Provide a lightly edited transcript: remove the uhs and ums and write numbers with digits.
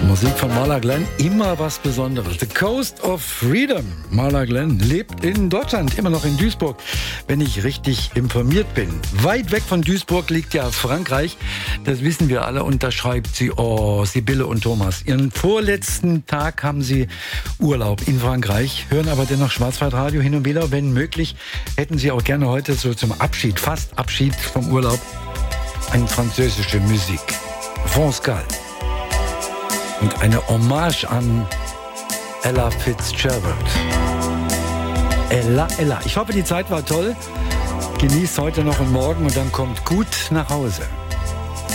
Musik von Marla Glenn, immer was Besonderes. The Coast of Freedom. Marla Glenn lebt in Deutschland, immer noch in Duisburg, wenn ich richtig informiert bin. Weit weg von Duisburg liegt ja Frankreich, das wissen wir alle. Und da schreibt sie, Sibylle und Thomas, ihren vorletzten Tag haben sie Urlaub in Frankreich, hören aber dennoch Schwarzwaldradio hin und wieder. Wenn möglich, hätten sie auch gerne heute so zum Abschied, fast Abschied vom Urlaub, eine französische Musik. France Gall. Und eine Hommage an Ella Fitzgerald. Ella. Ich hoffe, die Zeit war toll. Genießt heute noch und morgen und dann kommt gut nach Hause.